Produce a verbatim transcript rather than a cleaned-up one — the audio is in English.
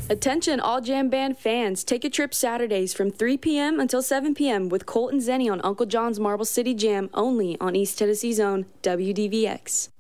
Attention all Jam Band fans, take a trip Saturdays from three p.m. until seven p.m. with Colt and Zenny on Uncle John's Marble City Jam only on East Tennessee's own W D V X.